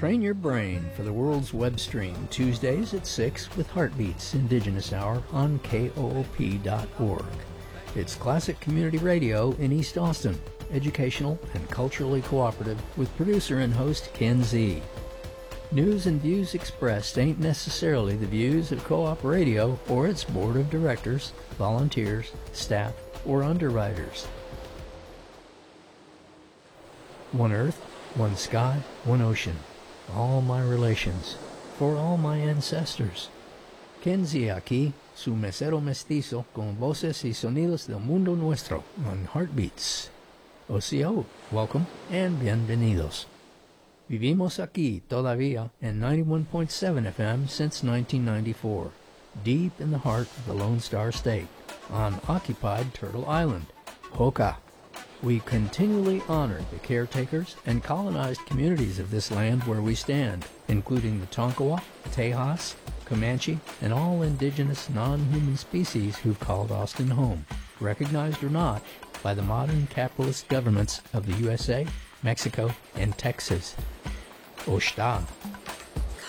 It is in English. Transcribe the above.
Train your brain for the world's web stream, Tuesdays at 6 with Heartbeats Indigenous Hour on KOOP.org. It's classic community radio in East Austin, educational and culturally cooperative, with producer and host Ken Z. News and views expressed ain't necessarily the views of Co-op Radio or its board of directors, volunteers, staff, or underwriters. One earth, one sky, one ocean. All my relations, for all my ancestors. Kenzie aquí, su mesero mestizo, con voces y sonidos del mundo nuestro, on Heartbeats. Osio, welcome and bienvenidos. Vivimos aquí todavía en 91.7 FM since 1994, deep in the heart of the Lone Star State, on occupied Turtle Island, Hoka. We continually honor the caretakers and colonized communities of this land where we stand, including the Tonkawa, Tejas, Comanche, and all indigenous non-human species who've called Austin home, recognized or not, by the modern capitalist governments of the USA, Mexico, and Texas. Oshta.